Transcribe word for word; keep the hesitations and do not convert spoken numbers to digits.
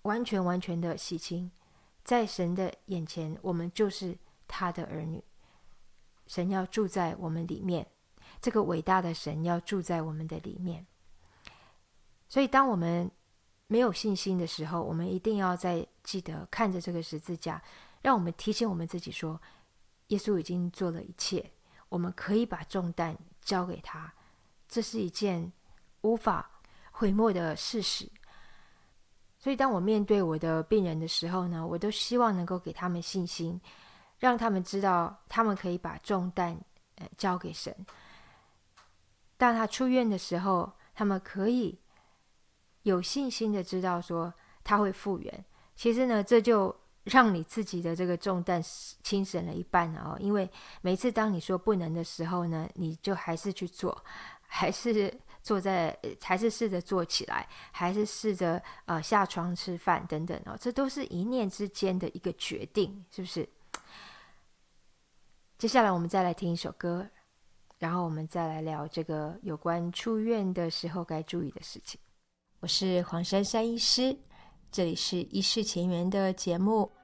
完全完全的洗清，在神的眼前我们就是他的儿女，神要住在我们里面，这个伟大的神要住在我们的里面。所以当我们没有信心的时候，我们一定要再记得看着这个十字架，让我们提醒我们自己说，耶稣已经做了一切，我们可以把重担交给他，这是一件无法悔莫的事实。所以当我面对我的病人的时候呢，我都希望能够给他们信心，让他们知道他们可以把重担、呃、交给神。当他出院的时候，他们可以有信心的知道说他会复原。其实呢，这就让你自己的这个重担轻省了一半了哦。因为每次当你说不能的时候呢，你就还是去做，还是坐在，还是试着坐起来，还是试着呃下床吃饭等等哦，这都是一念之间的一个决定，是不是？接下来我们再来听一首歌，然后我们再来聊这个有关出院的时候该注意的事情。我是黄珊珊医师，这里是医事前缘的节目。